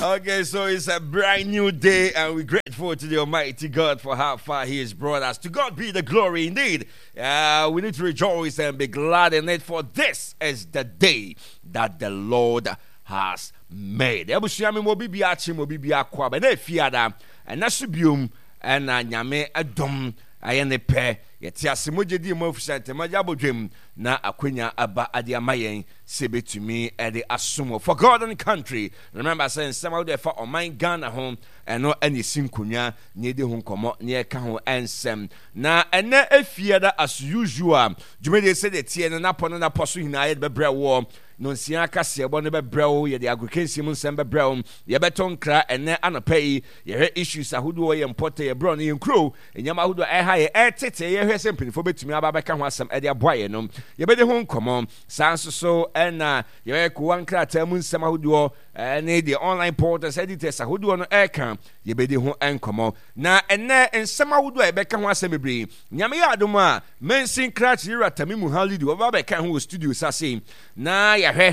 Okay, so it's a brand new day, and we're grateful to the Almighty God for how far He has brought us. To God be the glory indeed. We need to rejoice and be glad in it, for this is the day that the Lord has made. Ebusuami mo bibi achi mo bibi akwa be na efiada and nasubium and nyame adom ayene pe yeti asimoje di mo ofisante maja bodwem na akwenya aba ade amayen sebetumi ede asumo for God and country. Remember saying somehow there for oman Ghana home and no any sinkunya ne de ho komo ne ka ho ensem na ene efiada as usual jumede say the tie na pono na poso hina ye bebre wo no nsia kase ebo ne bebrɛw ye de agriculture mu nsɛm bebrɛw ye beton kra ene anopai ye issues ahodo ye import ye bro ne nkro enyama ahodo ɛha ye ɛtete ye hwɛ sɛ mpinifo betumi aba bɛka ho asɛm ɛde aboa ye no ye bɛde ho nkɔmɔ sanso so ɛna ye ko wan kra ta mu nsɛm ahodo ne the online portals editors ahodo no ɛka ye bɛde ho nkɔmɔ na ene nsɛm ahodo e bɛka ho asɛm bebre nyame yɛ adom a mensin kra kyira tamimu halidi wo ba bɛka ho studio sase na yɛhwɛ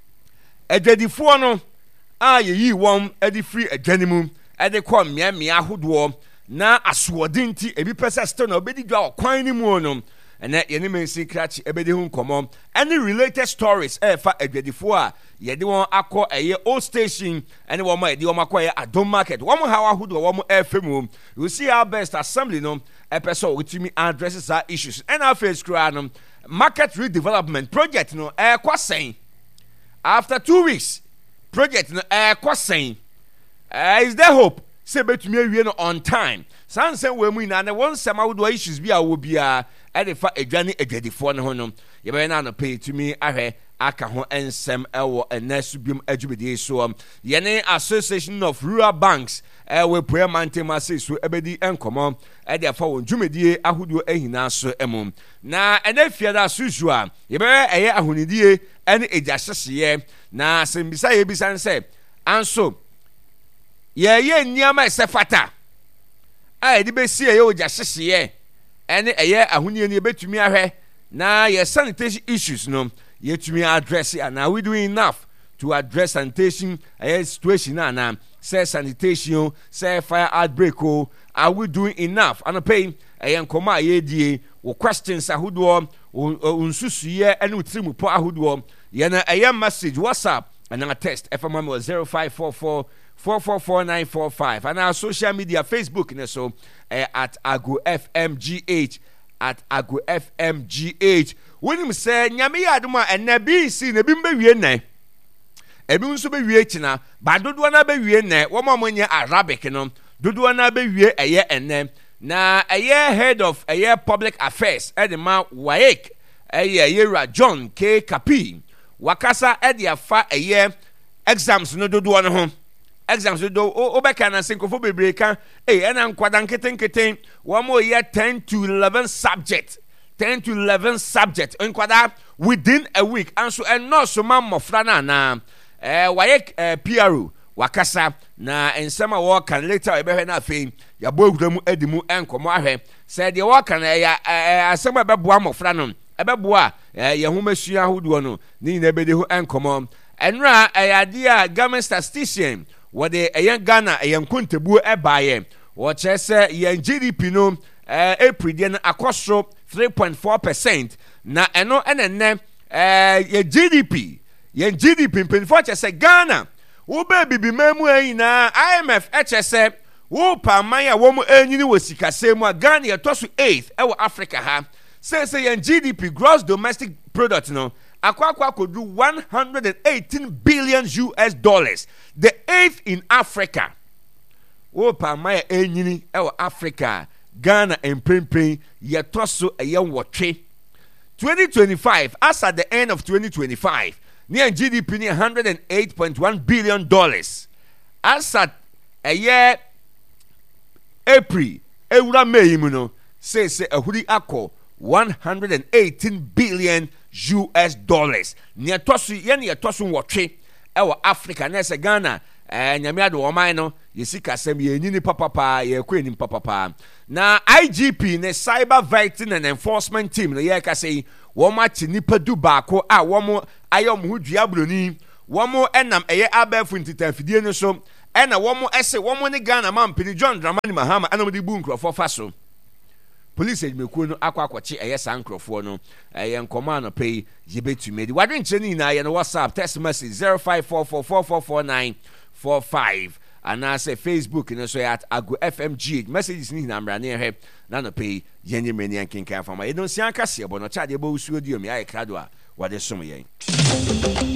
adwadifoɔ no a yɛyi wɔn ade firi adwanimu ade kɔ mmeammea ahodoɔ na asoɔden nti ebi pɛ sɛ still na obɛdi dwa ɔkwan no mu no ɛnɛ yɛne mensi krakye ɛbɛdi ho nkɔmmɔ ɛne related stories ɛfa adwadifoɔ a yɛde wɔn akɔ ɛyɛ old station ɛne wɔn a yɛde wɔn akɔ ɛyɛ adom market wɔn haw ahodoɔ wɔn ɛfɛ mu you see our best assembly no ɛpɛ sɛ wɔtumi address saa issues ɛna afei skura no market redevelopment project no ɛkɔ sɛn after 2 weeks project no ɛkɔ sɛn is there hope say betumi awie no on time sanse we mu ina na won sema wodo issues bi a wo bia ɛde fa adwane adwadifoɔ no ho no yɛbɛyɛ na no pay tumi ahwɛ aka ho ensem ɛwɔ ɛnasu biom adwumedie so yɛne association of rural banks we prayer mountain say so ɛbɛdi enkomo ɛde afa won dwumedie ahodo ahina so emu na ɛna fiada asusu a yɛbɛyɛ ɛyɛ ahonidie ɛne egyahyehyɛ na sembisa yɛbisa nsɛ anso yɛyɛ nneɛma ɛsɛ fata a yɛde bɛsi ɛyɛ egyahyehyɛ ɛne ɛyɛ ahonie ne yɛbɛtumi ahwɛ na yɛ sanitation issues no yɛtumi address and are we doing enough to address sanitation situation na say sanitation say fire outbreak are we doing enough and pay nkɔmɔ a yɛdie wo questions ahodoɔ unsusuye ɛne utirimu po ahodoɔ yɛna ɛyɛ message WhatsApp and a text FMM 0544 4444945 and our social media Facebook ne so at Ago FMGH at Ago FMGH when him say nyame ya adom a ena bi si na bi mbewie nne ebi nso bewie kina ba dodo na bewie nne wo ma monye Arabic no dodo na bewie eye enne na eye head of eye public affairs edema waek eye yera John K Kapi wakasa ede afa eye exams no dodo no ho exams do obeka na sinkofo bebreka ena nkwada nketen wo mo ye 10 to 11 subject 10 to 11 subject nkwada within a week and so no so man mofra na waye PRO wakasa na ensema wo kan later ebehwe na afei ya bo eguramu edimu enkomo ahwe say de wo kan asema beboa mofra no ebeboa ye ho masua hodo no ni na ebede ho enkomo enra ayade a government statistician what the young Ghana a young Kuntebu ebaye or chese yen GDP no April den akosro 3.4% na eno ene ye GDP pen chese Ghana wo baby bi memu na IMF chese wo pa man a wo mu anyini wo sikase mu a Ghana ye toso 8th e wo Africa ha say yen GDP gross domestic product no akwa could do 118 billion US dollars, the 8th in Africa. Opa maya enyini ewa Africa, Ghana and Pempe yetoso a young watche. 2025, as at the end of 2025, near GDP near $108.1 billion. As at a year April, Eura Meyimuno says a hudi ako 118 billion US dollars. Near tosu yen ye tosu watche ewa Africa na se Ghana nyame ade wo man no yesika sem ye nyini papa ye kwenim papa na IGP ne cyber vetting and enforcement team no ye ka sei wo ma chi nipa du baako a wo mo ayom hu dua broni wo mo enam eye abafu ntitafidie no so ɛna wɔn ɛsɛ wɔn ne Ghana man pini John Dramani Mahama ɛna wɔn de bu nkurɔfoɔ fa so police edwumekuo no akɔ ɛyɛ saa nkurɔfoɔ no ɛyɛ nkɔmɔ anɔpɛ yi yɛbɛtumi di wadwe nkyɛn ne nyinaa yɛ no WhatsApp text message 0544444445 anaasɛ Facebook no so yɛ at Ago FMGH messages ne nyinaa mmara ne yɛhwɛ na anɔpɛ yi yɛnyɛ mmerɛ ne yɛnkenkan fama yɛdɔnsia nkaseɛ bɔ no kyɛ adeɛ bɔ wusuo di omi ayɛ krado a wɔde som yɛn